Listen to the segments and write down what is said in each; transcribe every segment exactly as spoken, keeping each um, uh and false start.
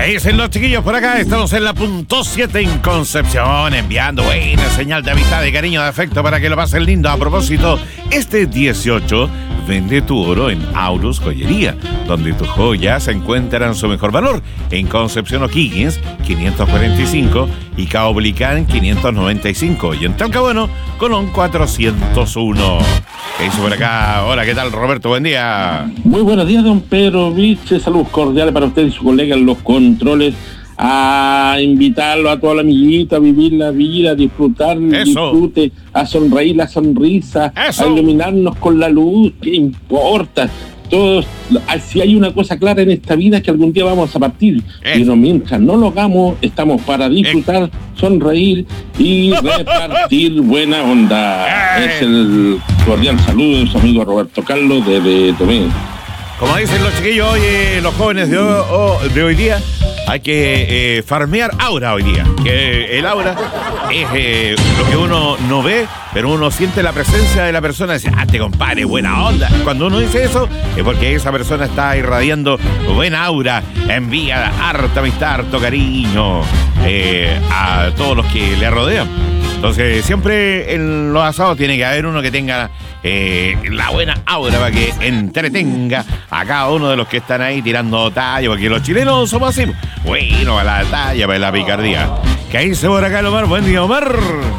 Ahí dicen los chiquillos por acá, estamos en la punto siete en Concepción, enviando buena señal de amistad, de cariño, de afecto para que lo pasen lindo. A propósito, este dieciocho vende tu oro en Aurus Joyería, donde tus joyas encuentran su mejor valor. En Concepción O'Higgins, quinientos cuarenta y cinco, y Caupolicán, quinientos noventa y cinco, y en Talcahuano, Colón cuatrocientos uno. ¿Qué hizo por acá? Hola, ¿qué tal, Roberto? Buen día. Muy buenos días, don Pedro Vich. Saludos cordiales para usted y su colega en los controles. A invitarlo a toda la amiguita a vivir la vida, a disfrutar el disfrute, a sonreír la sonrisa, Eso. a iluminarnos con la luz. ¿Qué importa? Todos, si hay una cosa clara en esta vida es que algún día vamos a partir, eh. pero mientras no lo hagamos, estamos para disfrutar, eh. sonreír y repartir buena onda. Eh. Es el cordial saludo de su amigo Roberto Carlos desde Tomé. Como dicen los chiquillos, oye, los jóvenes de hoy, de hoy día, hay que eh, farmear aura hoy día. Que el aura es eh, lo que uno no ve, pero uno siente la presencia de la persona y dice, ah, te compadre, buena onda. Cuando uno dice eso, es porque esa persona está irradiando buena aura, envía harta amistad, harto cariño eh, a todos los que le rodean. Entonces, siempre en los asados tiene que haber uno que tenga eh, la buena aura para que entretenga a cada uno de los que están ahí tirando talla, porque los chilenos somos así. Bueno, para la talla, para la picardía. ¿Qué dice por acá el Omar? Buen día, Omar.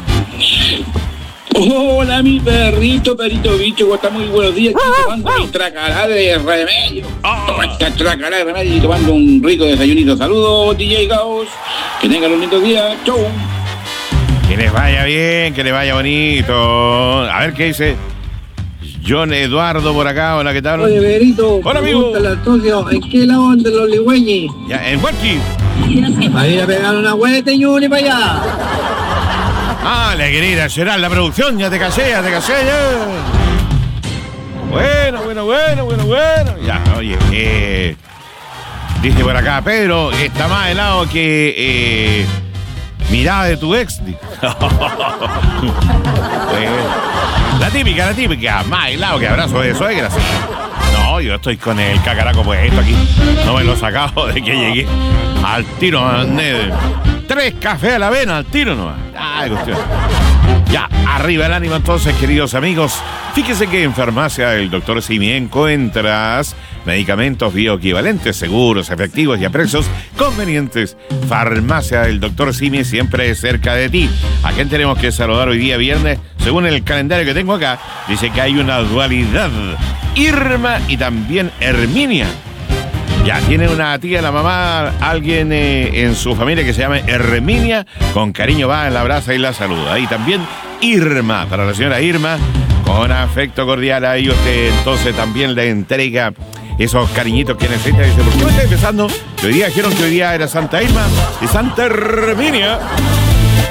Hola, mi perrito, perrito bicho, ¿cómo está? Muy buenos días. Aquí tomando mi tracará de remedio. Oh. Esta tracará de remedio y tomando un rico desayunito. Saludos, D J Gauss. Que tengan un lindo día. Chau. Que les vaya bien, que les vaya bonito. A ver qué dice John Eduardo por acá. Hola, ¿qué tal? Oye, Berito. Hola, amigo. ¿En qué lado de los ligüeños? Ya, en Huarqui. Ahí a pegar una vuelta y un y para allá. Ah, le quería ir a llorar la producción. Ya te callé, ya te callé, ya. Bueno, bueno, bueno, bueno, bueno. Ya, oye, eh... dice por acá, Pedro, está más helado que... Eh, mirada de tu ex. La típica, la típica. Más helado que abrazo de suegra. Sí. No, yo estoy con el cacaraco puesto aquí. No me lo he sacado de que llegué. Al tiro, mandé tres cafés a la avena, al tiro nomás. Ay, cuestión. Ya, arriba el ánimo entonces, queridos amigos. Fíjese que en Farmacia del doctor Simi encuentras medicamentos bioequivalentes, seguros, efectivos y a precios convenientes. Farmacia del doctor Simi siempre cerca de ti. ¿A quién tenemos que saludar hoy día viernes? Según el calendario que tengo acá, dice que hay una dualidad. Irma y también Herminia. Ya, tiene una tía, la mamá, alguien eh, en su familia que se llama Herminia. Con cariño va, la abraza y la saluda. Y también Irma, para la señora Irma, con afecto cordial a ellos, usted entonces también le entrega esos cariñitos que necesita. Dice, ¿por qué me está empezando? Que hoy día dijeron que hoy día era Santa Irma y Santa Herminia.